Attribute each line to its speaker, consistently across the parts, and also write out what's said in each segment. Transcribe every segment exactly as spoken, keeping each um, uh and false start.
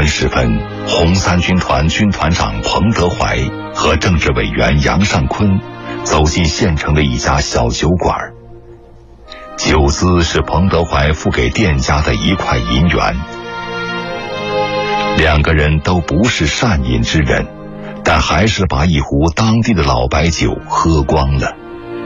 Speaker 1: 晨时分，红三军团军团长彭德怀和政治委员杨尚昆走进县城的一家小酒馆。酒资是彭德怀付给店家的一块银元。两个人都不是善饮之人，但还是把一壶当地的老白酒喝光了。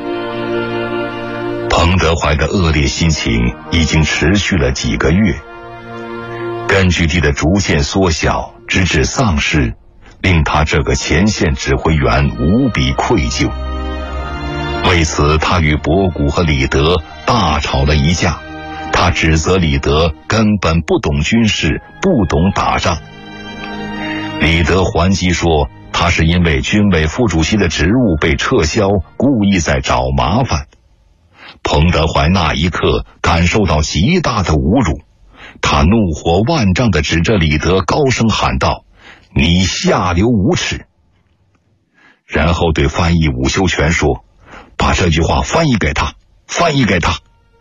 Speaker 1: 彭德怀的恶劣心情已经持续了几个月，根据地的逐渐缩小，直至丧失，令他这个前线指挥员无比愧疚。为此，他与博古和李德大吵了一架。他指责李德根本不懂军事，不懂打仗。李德还击说，他是因为军委副主席的职务被撤销，故意在找麻烦。彭德怀那一刻感受到极大的侮辱，他怒火万丈地指着李德高声喊道：“你下流无耻！”然后对翻译伍修权说：“把这句话翻译给他，翻译给他。”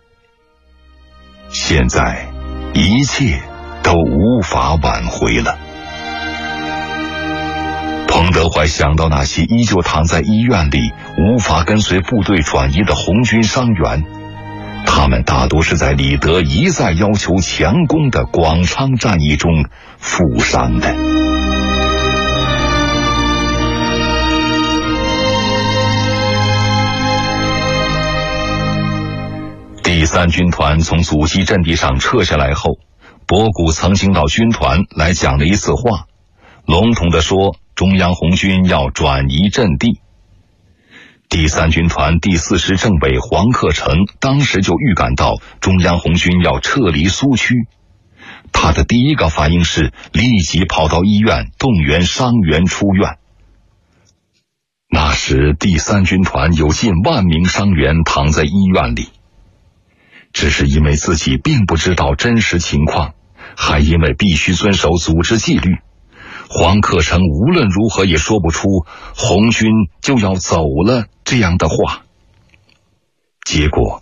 Speaker 1: 现在一切都无法挽回了。彭德怀想到那些依旧躺在医院里无法跟随部队转移的红军伤员，他们大多是在李德一再要求强攻的广昌战役中负伤的。第三军团从阻击阵地上撤下来后，博古曾经到军团来讲了一次话，笼统地说中央红军要转移阵地。第三军团第四师政委黄克诚当时就预感到中央红军要撤离苏区，他的第一个反应是立即跑到医院动员伤员出院。那时第三军团有近万名伤员躺在医院里，只是因为自己并不知道真实情况，还因为必须遵守组织纪律，黄克诚无论如何也说不出红军就要走了这样的话。结果